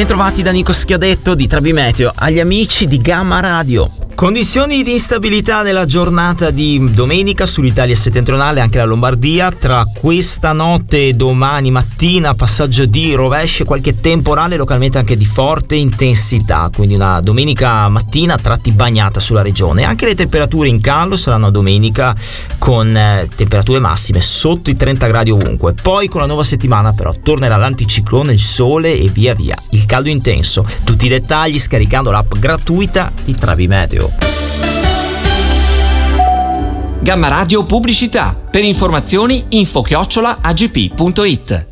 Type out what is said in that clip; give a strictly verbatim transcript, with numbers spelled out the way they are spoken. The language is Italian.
Bentrovati da Nico Schiodetto di Trabimeteo, agli amici di Gamma Radio. Condizioni di instabilità nella giornata di domenica sull'Italia settentrionale, anche la Lombardia. Tra questa notte e domani mattina passaggio di rovesce, qualche temporale, localmente anche di forte intensità, quindi una domenica mattina a tratti bagnata sulla regione. Anche le temperature in calo saranno domenica con eh, temperature massime sotto i trenta gradi ovunque. Poi con la nuova settimana però tornerà l'anticiclone, il sole e via via il caldo intenso. Tutti i dettagli scaricando l'app gratuita di Trabimeteo. Gamma Radio Pubblicità. Per informazioni info chiocciola agp punto it.